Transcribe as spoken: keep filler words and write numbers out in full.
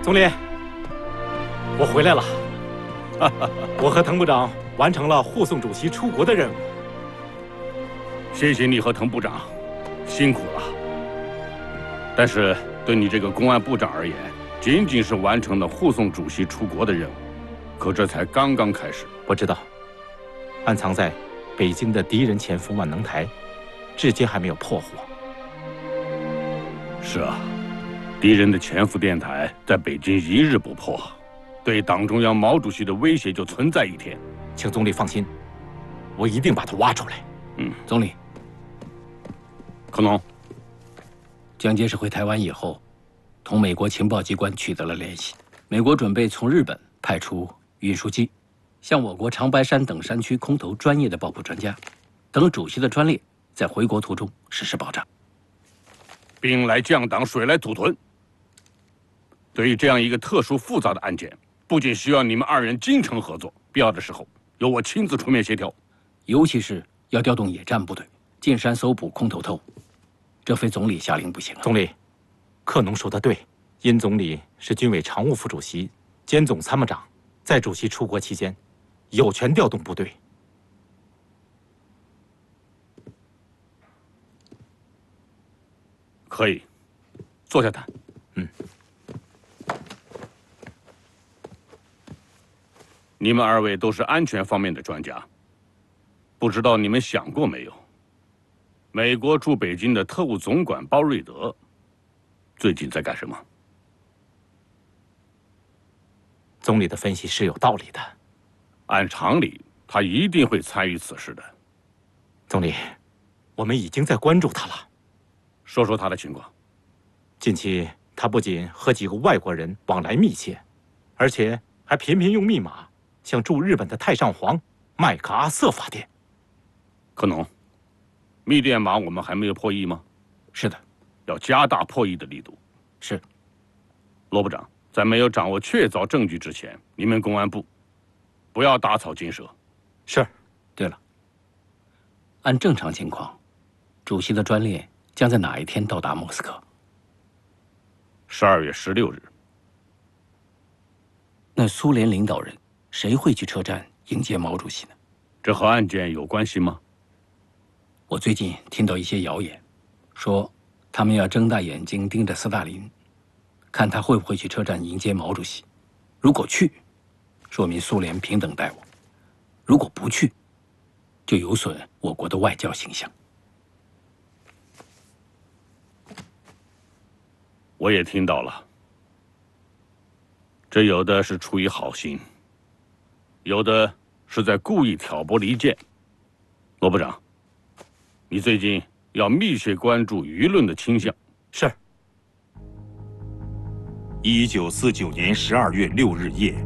总理，我回来了。我和滕部长完成了护送主席出国的任务。 谢谢你和滕部长，辛苦了。但是对你这个公安部长而言，仅仅是完成了护送主席出国的任务，可这才刚刚开始。 我知道，暗藏在北京的敌人潜伏万能台，至今还没有破获。 是啊，敌人的潜伏电台在北京一日不破，对党中央毛主席的威胁就存在一天。 请总理放心，我一定把他挖出来。 嗯， 总理， 克隆， 蒋介石回台湾以后，同美国情报机关取得了联系。美国准备从日本派出运输机，向我国长白山等山区空投专业的爆破专家，等主席的专列在回国途中实施保障。 兵来将挡，水来土屯。对于这样一个特殊复杂的案件，不仅需要你们二人精诚合作，必要的时候由我亲自出面协调。 尤其是要调动野战部队进山搜捕空投特务，这非总理下令不行啊。 总理，克农说的对，殷总理是军委常务副主席兼总参谋长，在主席出国期间，有权调动部队。 可以，坐下谈。 嗯。 你们二位都是安全方面的专家，不知道你们想过没有？美国驻北京的特务总管包瑞德，最近在干什么？ 总理的分析是有道理的。 按常理，他一定会参与此事的。 总理，我们已经在关注他了。 说说他的情况。 近期他不仅和几个外国人往来密切，而且还频频用密码向驻日本的太上皇麦克阿瑟发电。 克农，密电码我们还没有破译吗？ 是的， 要加大破译的力度。 是。 罗部长，在没有掌握确凿证据之前，你们公安部不要打草惊蛇。 是。 对了，按正常情况，主席的专列将在哪一天到达莫斯科？ 十二月十六日。 那苏联领导人谁会去车站迎接毛主席呢？ 这和案件有关系吗？ 我最近听到一些谣言，说他们要睁大眼睛盯着斯大林，看他会不会去车站迎接毛主席。如果去，说明苏联平等待我；如果不去，就有损我国的外交形象。 我也听到了，这有的是出于好心，有的是在故意挑拨离间。罗部长，你最近要密切关注舆论的倾向。 是。 一九四九年十二月六日夜，